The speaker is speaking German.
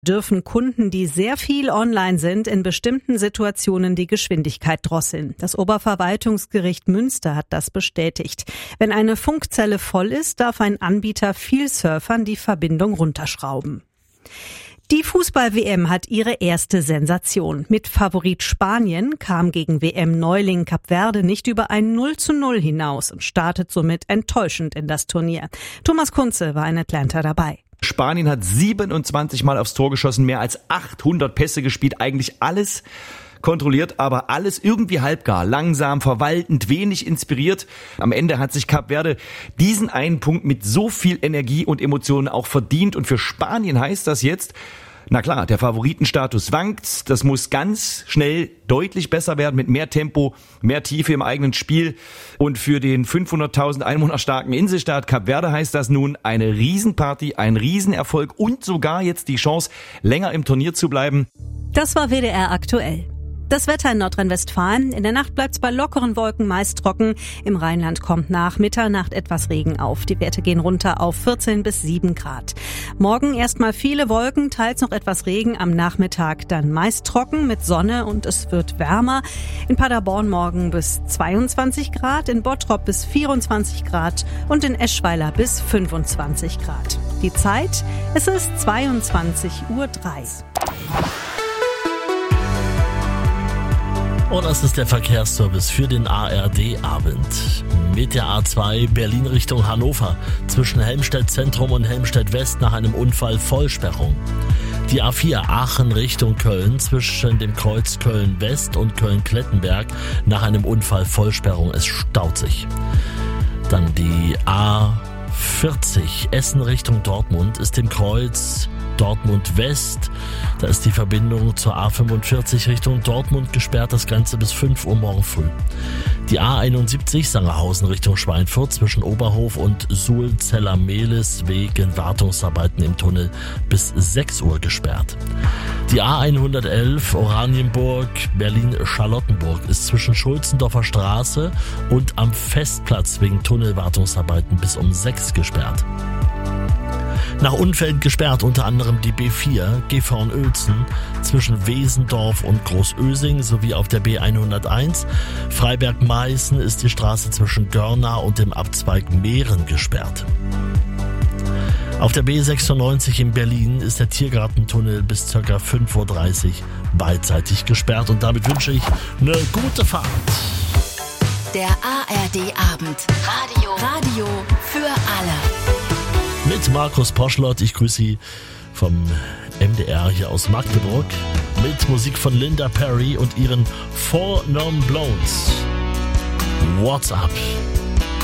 dürfen Kunden, die sehr viel online sind, in bestimmten Situationen die Geschwindigkeit drosseln. Das Oberverwaltungsgericht Münster hat das bestätigt. Wenn eine Funkzelle voll ist, darf ein Anbieter Vielsurfern die Verbindung runterschrauben. Die Fußball-WM hat ihre erste Sensation. Mit Favorit Spanien kam gegen WM-Neuling Kap Verde nicht über ein 0:0 hinaus und startet somit enttäuschend in das Turnier. Thomas Kunze war in Atlanta dabei. Spanien hat 27 Mal aufs Tor geschossen, mehr als 800 Pässe gespielt, eigentlich alles kontrolliert, aber alles irgendwie halbgar, langsam, verwaltend, wenig inspiriert. Am Ende hat sich Kap Verde diesen einen Punkt mit so viel Energie und Emotionen auch verdient und für Spanien heißt das jetzt, na klar, der Favoritenstatus wankt, das muss ganz schnell deutlich besser werden mit mehr Tempo, mehr Tiefe im eigenen Spiel und für den 500.000 Einwohner starken Inselstaat Kap Verde heißt das nun eine Riesenparty, ein Riesenerfolg und sogar jetzt die Chance, länger im Turnier zu bleiben. Das war WDR aktuell. Das Wetter in Nordrhein-Westfalen. In der Nacht bleibt es bei lockeren Wolken meist trocken. Im Rheinland kommt nach Mitternacht etwas Regen auf. Die Werte gehen runter auf 14 bis 7 Grad. Morgen erstmal viele Wolken, teils noch etwas Regen. Am Nachmittag dann meist trocken mit Sonne und es wird wärmer. In Paderborn morgen bis 22 Grad, in Bottrop bis 24 Grad und in Eschweiler bis 25 Grad. Die Zeit, es ist 22:03 Uhr. Und das ist der Verkehrsservice für den ARD-Abend. Mit der A2 Berlin Richtung Hannover zwischen Helmstedt Zentrum und Helmstedt West nach einem Unfall Vollsperrung. Die A4 Aachen Richtung Köln zwischen dem Kreuz Köln West und Köln-Klettenberg nach einem Unfall Vollsperrung. Es staut sich. Dann die A40 Essen Richtung Dortmund ist im Kreuz Dortmund West. Da ist die Verbindung zur A45 Richtung Dortmund gesperrt, das Ganze bis 5 Uhr morgen früh. Die A71 Sangerhausen Richtung Schweinfurt zwischen Oberhof und Suhl-Zeller-Mehlis wegen Wartungsarbeiten im Tunnel bis 6 Uhr gesperrt. Die A111 Oranienburg Berlin-Charlottenburg ist zwischen Schulzendorfer Straße und am Festplatz wegen Tunnelwartungsarbeiten bis um 6 gesperrt. Nach Unfällen gesperrt unter anderem die B4 Gifhorn-Uelzen zwischen Wesendorf und Großösing sowie auf der B101. Freiberg-Meißen ist die Straße zwischen Görna und dem Abzweig Mehren gesperrt. Auf der B96 in Berlin ist der Tiergartentunnel bis ca. 5:30 Uhr beidseitig gesperrt und damit wünsche ich eine gute Fahrt. Der ARD-Abend. Radio für alle. Mit Markus Poschlott, ich grüße Sie vom MDR hier aus Magdeburg mit Musik von Linda Perry und ihren 4 Non Blondes. What's up?